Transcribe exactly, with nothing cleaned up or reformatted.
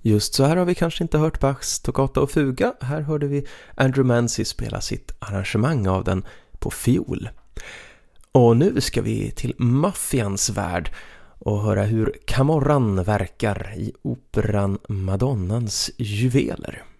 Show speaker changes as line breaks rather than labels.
Just så här har vi kanske inte hört Bachs Toccata och fuga. Här hörde vi Andrew Mancy spela sitt arrangemang av den på fiol. Och nu ska vi till maffians värld och höra hur Camorran verkar i operan Madonnans juveler.